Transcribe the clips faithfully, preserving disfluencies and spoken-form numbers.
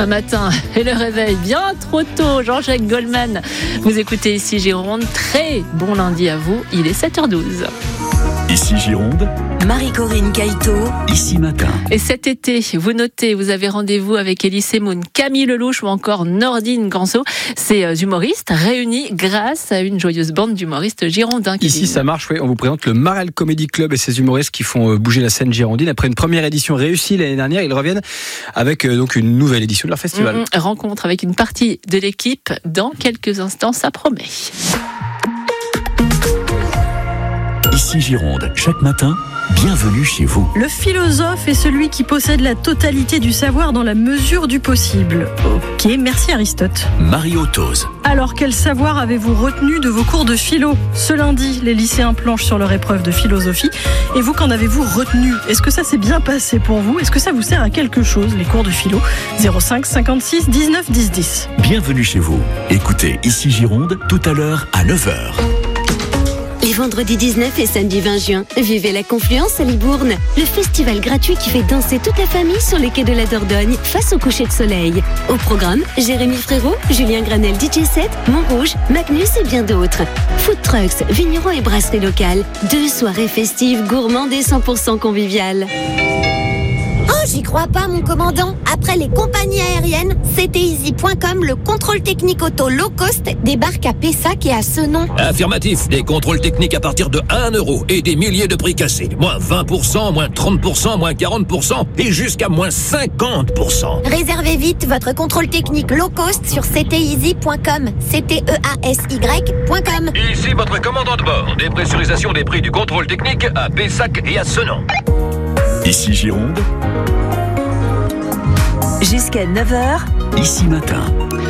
Un matin et le réveil bien trop tôt. Jean-Jacques Goldman, vous écoutez Ici Gironde. Très bon lundi à vous, il est sept heures douze. Ici Gironde, Marie-Corinne Caïto, Ici Matin. Et cet été, vous notez, vous avez rendez-vous avec Elie Semoun, Camille Lelouch ou encore Nordine Ganso. Ces humoristes réunis grâce à une joyeuse bande d'humoristes girondins. Ici ça marche, oui. On vous présente le Marel Comedy Club et ses humoristes qui font bouger la scène girondine. Après une première édition réussie l'année dernière, ils reviennent avec donc une nouvelle édition de leur festival. Mmh, rencontre avec une partie de l'équipe dans quelques instants, ça promet. Ici Gironde, chaque matin, bienvenue chez vous. Le philosophe est celui qui possède la totalité du savoir dans la mesure du possible. Ok, merci Aristote. Mario Tose. Alors, quel savoir avez-vous retenu de vos cours de philo ? Ce lundi, les lycéens planchent sur leur épreuve de philosophie. Et vous, qu'en avez-vous retenu ? Est-ce que ça s'est bien passé pour vous ? Est-ce que ça vous sert à quelque chose, les cours de philo ? zéro cinq cinquante-six dix-neuf dix dix. Bienvenue chez vous. Écoutez Ici Gironde, tout à l'heure à neuf heures. Les vendredis dix-neuf et samedi vingt juin, vivez la Confluence à Libourne, le festival gratuit qui fait danser toute la famille sur les quais de la Dordogne face au coucher de soleil. Au programme, Jérémy Frérot, Julien Granel D J sept, Montrouge, Magnus et bien d'autres. Food trucks, vignerons et brasseries locales. Deux soirées festives, gourmandes et cent pour cent conviviales. Oh, j'y crois pas, mon commandant. Après les compagnies aériennes, C T Easy point com, le contrôle technique auto low cost débarque à Pessac et à Senon. Affirmatif, des contrôles techniques à partir de un euro et des milliers de prix cassés. Moins vingt pour cent, moins trente pour cent, moins quarante pour cent et jusqu'à moins cinquante pour cent. Réservez vite votre contrôle technique low cost sur C T Easy point com. C T E A S Y point com. Ici votre commandant de bord. Dépressurisation des prix du contrôle technique à Pessac et à Senon. Ici Gironde, Jusqu'à neuf heures, Ici Matin.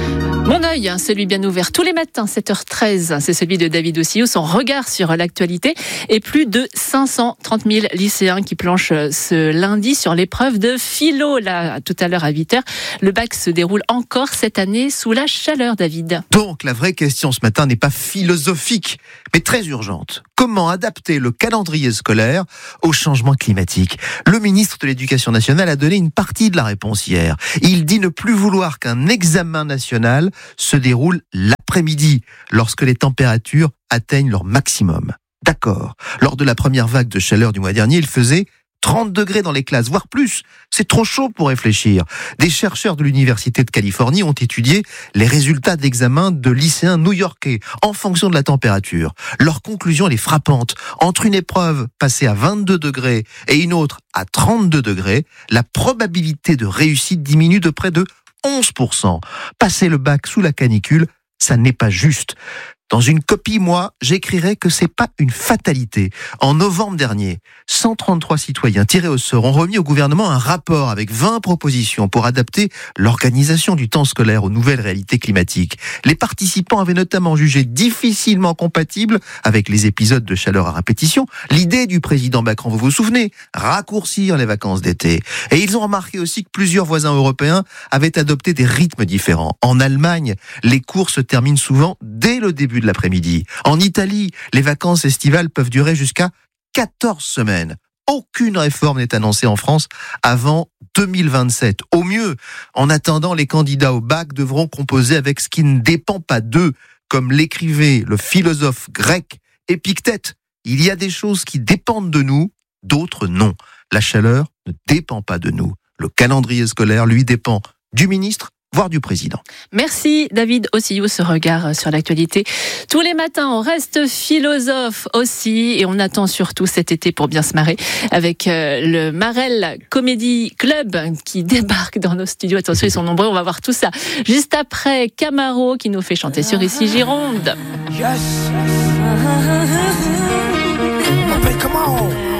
Mon œil, celui bien ouvert tous les matins, sept heures treize, c'est celui de David Ossillou. Son regard sur l'actualité et plus de cinq cent trente mille lycéens qui planchent ce lundi sur l'épreuve de philo. Là, tout à l'heure à huit heures, le bac se déroule encore cette année sous la chaleur, David. Donc, la vraie question ce matin n'est pas philosophique, mais très urgente. Comment adapter le calendrier scolaire au changement climatique ? Le ministre de l'Éducation nationale a donné une partie de la réponse hier. Il dit ne plus vouloir qu'un examen national se déroule l'après-midi, lorsque les températures atteignent leur maximum. D'accord. Lors de la première vague de chaleur du mois dernier, il faisait trente degrés dans les classes, voire plus. C'est trop chaud pour réfléchir. Des chercheurs de l'Université de Californie ont étudié les résultats d'examen de lycéens new-yorkais en fonction de la température. Leur conclusion, elle est frappante. Entre une épreuve passée à vingt-deux degrés et une autre à trente-deux degrés, la probabilité de réussite diminue de près de onze pour cent. Passer le bac sous la canicule, ça n'est pas juste. Dans une copie, moi, j'écrirais que c'est pas une fatalité. En novembre dernier, cent trente-trois citoyens tirés au sort ont remis au gouvernement un rapport avec vingt propositions pour adapter l'organisation du temps scolaire aux nouvelles réalités climatiques. Les participants avaient notamment jugé difficilement compatible avec les épisodes de chaleur à répétition l'idée du président Macron, vous vous souvenez, raccourcir les vacances d'été. Et ils ont remarqué aussi que plusieurs voisins européens avaient adopté des rythmes différents. En Allemagne, les cours se terminent souvent dès le début de l'après-midi. En Italie, les vacances estivales peuvent durer jusqu'à quatorze semaines. Aucune réforme n'est annoncée en France avant deux mille vingt-sept. Au mieux, en attendant, les candidats au bac devront composer avec ce qui ne dépend pas d'eux, comme l'écrivait le philosophe grec Épictète. Il y a des choses qui dépendent de nous, d'autres non. La chaleur ne dépend pas de nous. Le calendrier scolaire, lui, dépend du ministre, voire du président. Merci David Ossillou, ce regard sur l'actualité. Tous les matins, on reste philosophe aussi et on attend surtout cet été pour bien se marrer avec le Marel Comedy Club qui débarque dans nos studios. Attention, ils sont nombreux, on va voir tout ça. Juste après, Camaro qui nous fait chanter sur Ici Gironde. Yes. Come on.